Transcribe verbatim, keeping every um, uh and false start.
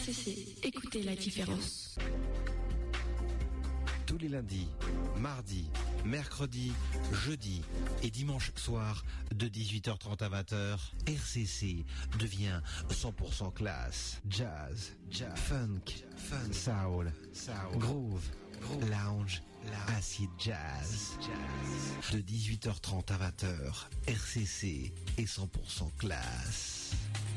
C C, écoutez la différence. Tous les lundis, mardis, mercredis, jeudis et dimanche soir de dix-huit heures trente à vingt heures, R C C devient cent pour cent classe. Jazz, jazz, funk, fun, soul, soul, groove, groove, lounge, acid jazz. jazz. De dix-huit heures trente à vingt heures, R C C est cent pour cent classe.